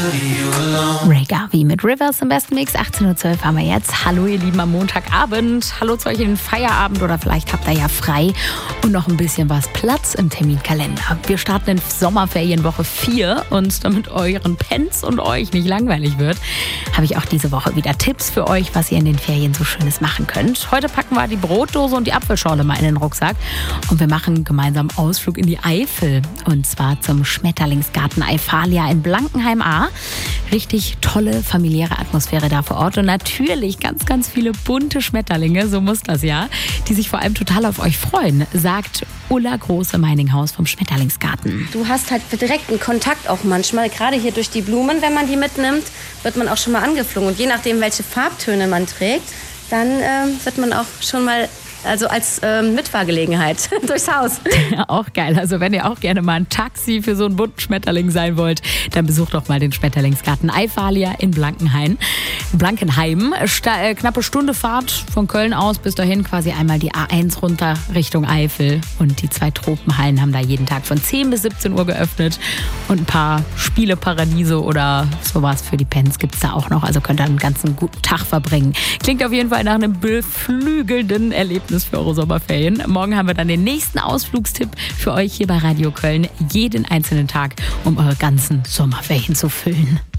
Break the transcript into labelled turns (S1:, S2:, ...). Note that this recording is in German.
S1: Ray Garvey mit Rivers im besten Mix. 18:12 Uhr haben wir jetzt. Hallo ihr Lieben am Montagabend. Hallo zu euch in den Feierabend oder vielleicht habt ihr ja frei und noch ein bisschen was Platz im Terminkalender. Wir starten in Sommerferienwoche 4 und damit euren Pens und euch nicht langweilig wird, habe ich auch diese Woche wieder Tipps für euch, was ihr in den Ferien so Schönes machen könnt. Heute packen wir die Brotdose und die Apfelschorle mal in den Rucksack und wir machen gemeinsam Ausflug in die Eifel und zwar zum Schmetterlingsgarten Eifalia in Blankenheim A. Richtig tolle familiäre Atmosphäre da vor Ort und natürlich ganz, ganz viele bunte Schmetterlinge, so muss das ja, die sich vor allem total auf euch freuen, sagt Ulla Große-Meininghaus vom Schmetterlingsgarten.
S2: Du hast halt direkten Kontakt auch manchmal, gerade hier durch die Blumen, wenn man die mitnimmt, wird man auch schon mal angeflogen und je nachdem, welche Farbtöne man trägt, dann wird man auch schon mal als Mitfahrgelegenheit durchs Haus.
S1: Ja, auch geil. Also wenn ihr auch gerne mal ein Taxi für so einen bunten Schmetterling sein wollt, dann besucht doch mal den Schmetterlingsgarten Eifalia in Blankenheim. Knappe Stunde Fahrt von Köln aus bis dahin, quasi einmal die A1 runter Richtung Eifel. Und die 2 Tropenhallen haben da jeden Tag von 10 bis 17 Uhr geöffnet. Und ein paar Spieleparadiese oder sowas für die Pens gibt es da auch noch. Also könnt ihr einen ganzen guten Tag verbringen. Klingt auf jeden Fall nach einem beflügelnden Erlebnis für eure Sommerferien. Morgen haben wir dann den nächsten Ausflugstipp für euch hier bei Radio Köln. Jeden einzelnen Tag, um eure ganzen Sommerferien zu füllen.